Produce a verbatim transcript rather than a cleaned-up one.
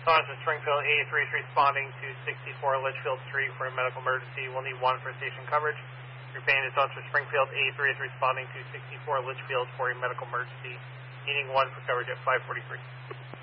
Taunton to Springfield, eighty-three is responding to sixty-four Litchfield Street for a medical emergency. We'll need one for station coverage. Repeating to Taunton to Springfield, eighty-three is responding to sixty-four Litchfield for a medical emergency. Needing one for coverage at five forty-three.